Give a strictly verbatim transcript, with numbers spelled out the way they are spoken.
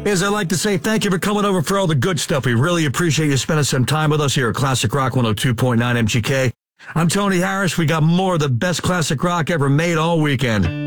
As I'd like to say, thank you for coming over for all the good stuff. We really appreciate you spending some time with us here at Classic Rock one oh two point nine M G K. I'm Tony Harris. We got more of the best classic rock ever made all weekend.